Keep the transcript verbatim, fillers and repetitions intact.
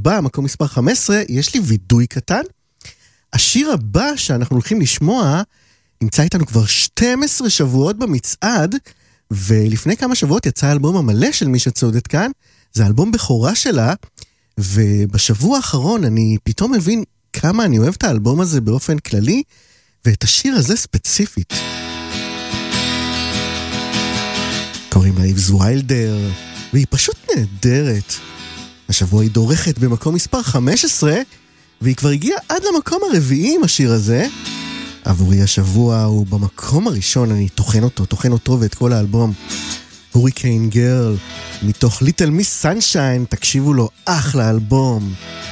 הבא, מקום מספר חמש עשרה, יש לי וידוי קטן. השיר הבא שאנחנו הולכים לשמוע, נמצא איתנו כבר שנים עשר שבועות במצעד, ולפני כמה שבועות יצא האלבום המלא של מי שצועדת כאן, זה אלבום בכורה שלה, ובשבוע האחרון אני פתאום מבין כמה אני אוהב את האלבום הזה באופן כללי, ואת השיר הזה ספציפית. קוראים לה איבס ויילדר, והיא פשוט נהדרת. השבוע היא דורכת במקום מספר חמש עשרה, והיא כבר הגיעה עד למקום הרביעי עם השיר הזה. עבורי השבוע הוא במקום הראשון, אני תוכן אותו, תוכן אותו ואת כל האלבום. הוריקן גרל, מתוך ליטל מיס סנשיין, תקשיבו לו, אחלה אלבום.